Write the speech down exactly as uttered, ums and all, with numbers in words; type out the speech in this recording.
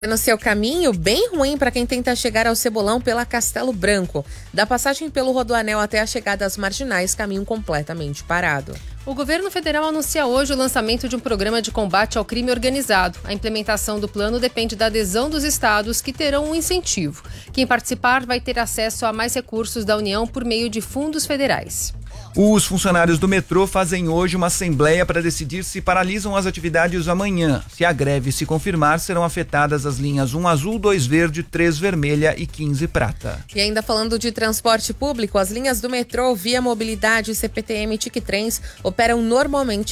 No seu caminho, bem ruim para quem tenta chegar ao Cebolão pela Castelo Branco. Da passagem pelo Rodoanel até a chegada às Marginais, caminho completamente parado. O governo federal anuncia hoje o lançamento de um programa de combate ao crime organizado. A implementação do plano depende da adesão dos estados, que terão um incentivo. Quem participar vai ter acesso a mais recursos da União por meio de fundos federais. Os funcionários do metrô fazem hoje uma assembleia para decidir se paralisam as atividades amanhã. Se a greve se confirmar, serão afetadas as linhas um azul, dois verde, três vermelha e quinze prata. E ainda falando de transporte público, as linhas do metrô, Via Mobilidade, C P T M e Tiquetrens operam normalmente